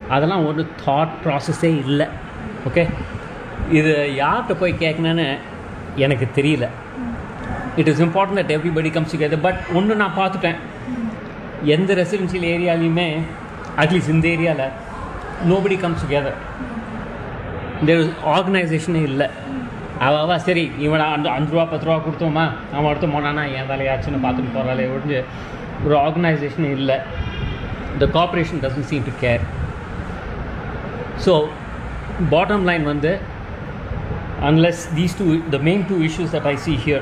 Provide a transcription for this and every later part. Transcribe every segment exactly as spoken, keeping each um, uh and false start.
அதெல்லாம் ஒரு தாட் ப்ராசஸே இல்லை. ஓகே, இது யார்கிட்ட போய் கேட்கணுன்னு எனக்கு தெரியல. It is important that everybody comes together. But ஒன்று நான் பார்த்துட்டேன், எந்த ரெசிடென்ஷியல் ஏரியாலையுமே அட்லீஸ்ட் இந்த ஏரியாவில் நோபடி கம்ஸ் டுகெதர். தேர் ஆர்கனைசேஷனே இல்லை. அவ சரி இவனை அந்த அஞ்சு ரூபா பத்து ரூபா கொடுத்தோமா அவன் அடுத்து போனானா என் வேலையாச்சுன்னு பார்த்துட்டு போகிறாளே ஒழிஞ்சு ஒரு ஆர்கனைசேஷனே இல்லை. த corporation doesn't seem to care. So bottom line வந்து unless these two, the main two issues that I see here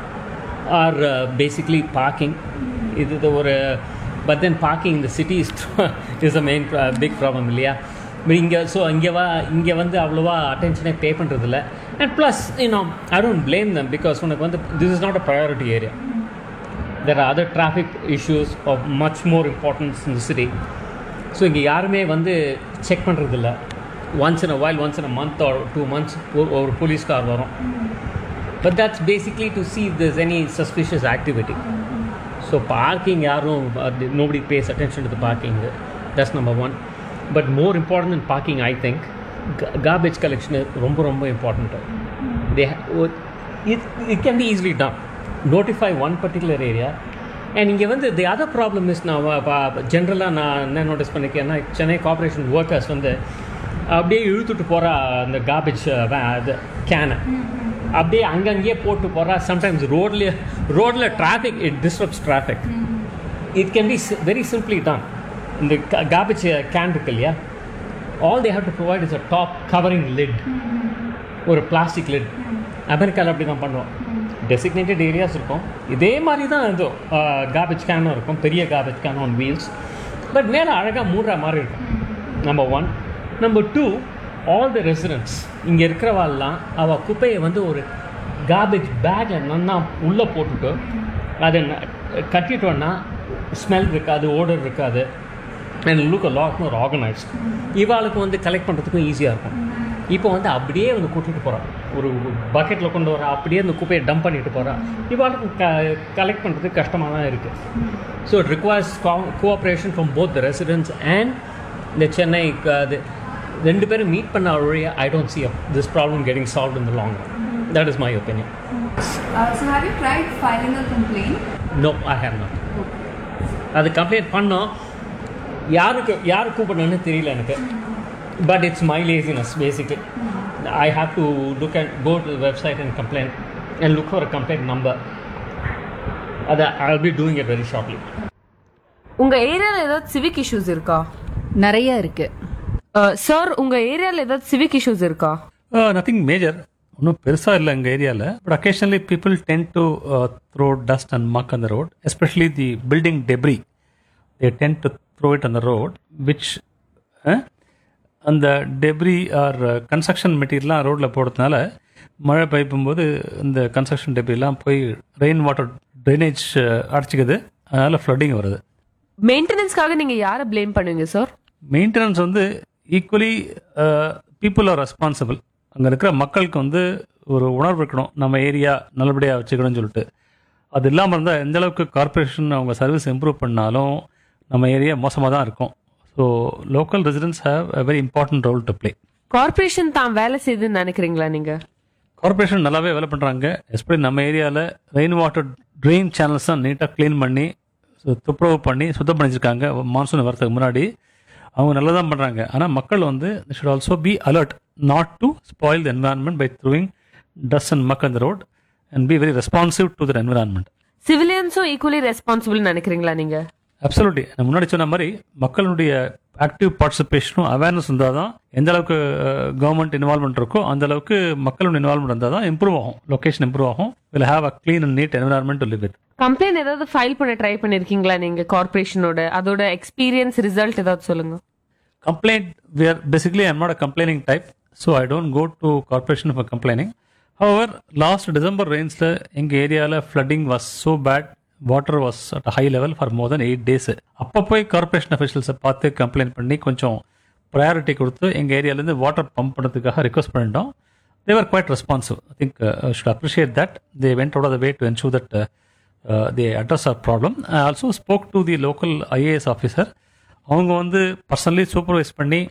are uh, basically parking. இது ஒரு but then parking in the city is is the main uh, big problem இல்லையா. But இங்கே so இங்கே வா இங்கே வந்து அவ்வளோவா அட்டென்ஷனே பே பண்ணுறதில்ல. And plus you know I don't blame them because உனக்கு வந்து this is not a priority area. there are other traffic issues of much more importance in the city. So இங்கே யாருமே வந்து செக் பண்ணுறதில்ல. once in a while, once in a month or two months ஒரு police car வரும். but that's basically to see if there's any suspicious activity. so parking யாரும் nobody pays attention to the parking. that's number one. but more important than parking I think garbage collection is ரொம்ப ரொம்ப important. they it, it can be easily done. notify one particular area. and இங்கே வந்து the other problem is நான் ஜென்ரலாக நான் என்ன notice பண்ணிக்கேன்னா Chennai corporation workers வந்து அப்படியே இழுத்துட்டு போகிறா அந்த கார்பேஜ் அது கேனை அப்படியே அங்கங்கேயே போட்டு போகிறா. சம்டைம்ஸ் ரோட்லேயே ரோடில் traffic it disturbs traffic. It can be very simply Don. இந்த கார்பேஜ் கேன் இருக்கு இல்லையா, all they have to provide is a top covering lid, ஒரு பிளாஸ்டிக் லிட். அமெரிக்காவில் அப்படி தான் பண்ணுவோம். டெசிக்னேட்டட் ஏரியாஸ் இருக்கும், இதே மாதிரி தான் இதோ கார்பேஜ் கேனும் இருக்கும், பெரிய garbage can on wheels. But மேலே அழகாக மூடுற மாதிரி இருக்கும். Number one. Number two, all the residents இங்கே இருக்கிறவாள்லாம் அவள் குப்பையை வந்து ஒரு கார்பேஜ் பேக்கில் நன்னா உள்ளே போட்டுட்டு அதை கட்டிட்டோன்னா ஸ்மெல் இருக்காது, ஓடர் இருக்காது. And look a lot more organised. இவாளுக்கு வந்து கலெக்ட் பண்ணுறதுக்கும் ஈஸியாக இருக்கும். இப்போ வந்து அப்படியே வந்து கூட்டிகிட்டு போகிறான், ஒரு பக்கெட்டில் கொண்டு வரா, அப்படியே அந்த குப்பையை டம்ப் பண்ணிட்டு போகிறான். இவாளுக்கு க கலெக்ட் பண்ணுறதுக்கு கஷ்டமாக தான் இருக்குது. So it requires cooperation from both the residents and இந்த சென்னை அது ரெண்டு பேரும் மீட் பண்ண வழியா I don't see this problem getting solved in the long run. That is my opinion. Uh, so have you tried filing a complaint? No, I have not. அது complaint பண்ணோம், யாருக்கு யார் கூப்பிடணும்னு தெரியல எனக்கு. But it's my laziness basically. I have to look and go to website and complaint and look for a complaint number. அதை I will be doing it very shortly. உங்கள் ஏரியாவில் ஏதாவது சிவிக் இஷ்யூஸ் இருக்கா? நிறைய இருக்கு சார். உங்கள் ஏரியாவில் ஏதாவது சிவிக் இஷ்யூஸ் இருக்கா? நத்திங் மேஜர், ஒன்றும் பெருசாக இல்லை எங்கள் ஏரியாவில். But occasionally people ten to throw dust and mug on the road, especially the building debris. They ten to throw it on the road which அந்த டெப்ரி ஆர் கன்ஸ்ட்ரக்ஷன் மெட்டீரியல்லாம் ரோட்டில் போடுறதுனால மழை பெய்யும்போது இந்த கன்ஸ்ட்ரக்ஷன் டெப்ரிலாம் போய் ரெயின் வாட்டர் ட்ரைனேஜ் அடைச்சிக்குது, அதனால் flooding வருது. மெயின்டெனன்ஸ்க்காக நீங்கள் யாரை ப்ளேம் பண்ணுவீங்க சார்? மெயின்டெனன்ஸ் வந்து ஈக்குவலி பீப்புள் ஆர் ரெஸ்பான்சிபிள். அங்கே இருக்கிற மக்களுக்கு வந்து ஒரு உணர்வு இருக்கணும், நம்ம ஏரியா நல்லபடியாக வச்சுக்கணும்னு சொல்லிட்டு. அது இல்லாமல் இருந்தால் எந்த அளவுக்கு கார்பரேஷன் அவங்க சர்வீஸ் இம்ப்ரூவ் பண்ணாலும் நம்ம ஏரியா மோசமாக தான் இருக்கும். So local residents have a very important role to play. Corporation தான் வேலை செய்யுதுன்னு நினைக்கிறீங்களா நீங்கள்? கார்பரேஷன் நல்லாவே வேலை பண்ணுறாங்க. எஸ்பெஷலி நம்ம ஏரியாவில் ரெயின் வாட்டர் ட்ரெயின் சேனல்ஸ் தான் நீட்டாக க்ளீன் பண்ணி துப்புரவு பண்ணி சுத்தம் பண்ணிச்சிருக்காங்க. மான்சூன் வரதுக்கு முன்னாடி அவங்க நல்லா தான் பண்ணுறாங்க. ஆனால் மக்கள் வந்து should also be alert not to spoil the environment by த்ரூவிங் dust and mug on the road and be very responsive to the environment. சிவிலியன்ஸும் equally responsible நினைக்கிறீங்களா நீங்கள்? அப்சல்யூட்லி. நான் முன்னாடி சொன்ன மாதிரி மக்களுடைய ஆக்டிவ் பார்ட்டிசிபேஷனும் அவேர்னஸ் இருந்தால் தான், எந்த அளவுக்கு கவர்மெண்ட் இன்வால்மெண்ட் இருக்கோ அந்த அளவுக்கு மக்களோட இன்வால்மெண்ட் இருந்தால் தான் இம்ப்ரூவ் ஆகும், லொக்கேஷன் இம்ப்ரூவ் ஆகும். Will have a clean and NEET environment to live with. Complaint ஏதாவது ஃபைல் பண்ண ட்ரை பண்ணிருக்கீங்களா நீங்க கார்பரேஷனோட? அதோட எக்ஸ்பீரியன்ஸ் ரிசல்ட் ஏதாவது சொல்லுங்க. Complaint we are basically I'm not a complaining type, so I don't go to corporation for complaining. However, last December rains la enga area la flooding was so bad, water was at a high level for more than eight days. அப்போ போய் corporation officials பார்த்து complaint பண்ணி கொஞ்சம் priority கொடுத்து எங்கள் ஏரியாலேருந்து water pump பண்ணுறதுக்காக request பண்ணிட்டோம். they were quite responsive. I think uh, I should appreciate that. They went out of the way to ensure that uh, uh, they address our problem. I also spoke to the local I A S officer. அவங்க வந்து personally supervise பண்ணி